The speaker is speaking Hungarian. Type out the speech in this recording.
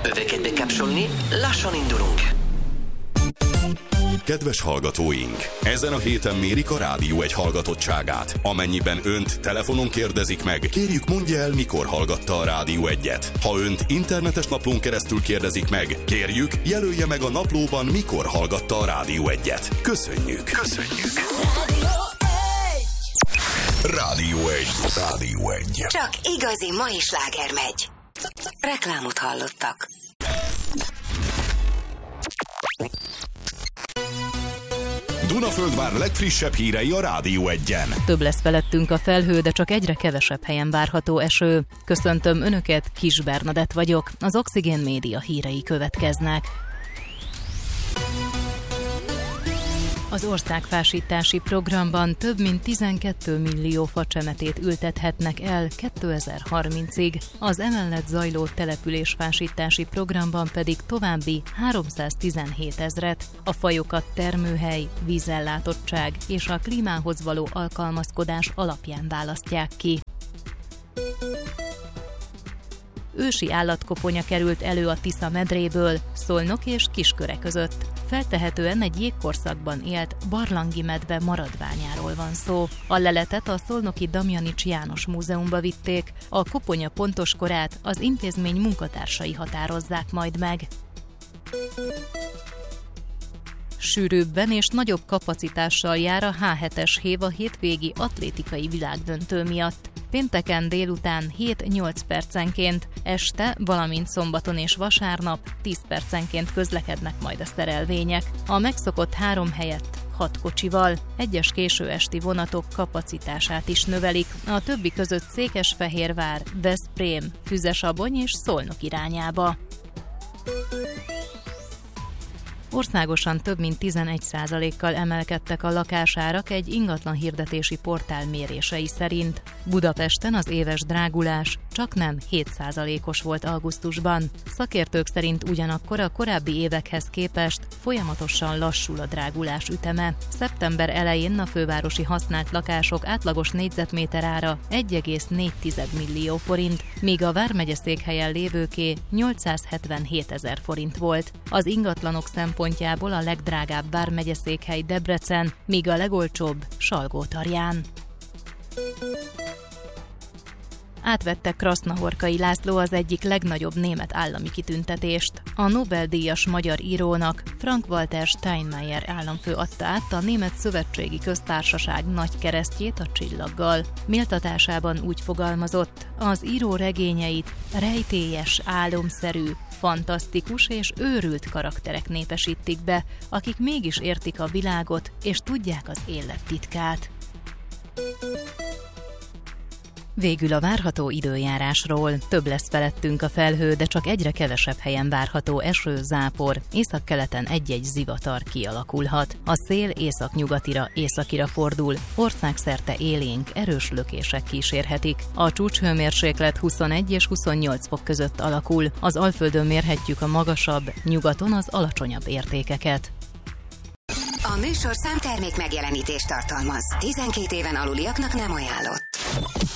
Öveket bekapcsolni, lassan indulunk. Kedves hallgatóink! Ezen a héten mérik a Rádió Egy hallgatottságát. Amennyiben önt telefonon kérdezik meg, kérjük mondja el, mikor hallgatta a Rádió Egyet. Ha önt internetes naplón keresztül kérdezik meg, kérjük, jelölje meg a naplóban, mikor hallgatta a Rádió Egyet. Köszönjük! Rádió Egy. Rádió Egy. Csak igazi mai sláger megy. Reklámot hallottak. Dunaföldvár legfrissebb hírei a Rádió Egyen. Több lesz felettünk a felhő, de csak egyre kevesebb helyen várható eső. Köszöntöm Önöket, Kis Bernadett vagyok. Az Oxigén Média hírei következnek. Az országfásítási programban több mint 12 millió facsemetét ültethetnek el 2030-ig, az emellett zajló településfásítási programban pedig további 317 000. A fajokat termőhely, vízellátottság és a klímához való alkalmazkodás alapján választják ki. Ősi állatkoponya került elő a Tisza medréből, Szolnok és Kisköre között. Feltehetően egy jégkorszakban élt barlangi medve maradványáról van szó. A leletet a szolnoki Damjanics János Múzeumba vitték, a koponya pontos korát az intézmény munkatársai határozzák majd meg. Sűrűbben és nagyobb kapacitással jár a H7-es hév a hétvégi atlétikai világdöntő miatt. Pénteken délután 7-8 percenként, este, valamint szombaton és vasárnap 10 percenként közlekednek majd a szerelvények. A megszokott 3 helyett 6 kocsival, egyes késő esti vonatok kapacitását is növelik, a többi között Székesfehérvár, Veszprém, Füzesabony és Szolnok irányába. Országosan több mint 11%-kal emelkedtek a lakásárak egy ingatlan hirdetési portál mérései szerint. Budapesten az éves drágulás csaknem 7%-os volt augusztusban. Szakértők szerint ugyanakkor a korábbi évekhez képest folyamatosan lassul a drágulás üteme. Szeptember elején a fővárosi használt lakások átlagos négyzetméter ára 1,4 millió forint, míg a vármegyeszékhelyen lévőké 877 000 forint volt. Az ingatlanok szempontjából a legdrágább vármegyeszékhely Debrecen, míg a legolcsóbb Salgótarján. Átvette Krasznahorkai László az egyik legnagyobb német állami kitüntetést. A Nobel-díjas magyar írónak Frank-Walter Steinmeier államfő adta át a Német Szövetségi Köztársaság nagy keresztjét a csillaggal. Méltatásában úgy fogalmazott, az író regényeit rejtélyes, álomszerű, fantasztikus és őrült karakterek népesítik be, akik mégis értik a világot és tudják az élet titkát. Végül a várható időjárásról. Több lesz felettünk a felhő, de csak egyre kevesebb helyen várható eső, zápor, északkeleten egy-egy zivatar kialakulhat. A szél északnyugatira, északira fordul, országszerte élénk, erős lökések kísérhetik. A csúcshőmérséklet 21 és 28 fok között alakul, az Alföldön mérhetjük a magasabb, nyugaton az alacsonyabb értékeket. A műsorszám termék megjelenítést tartalmaz. 12 éven aluliaknak nem ajánlott.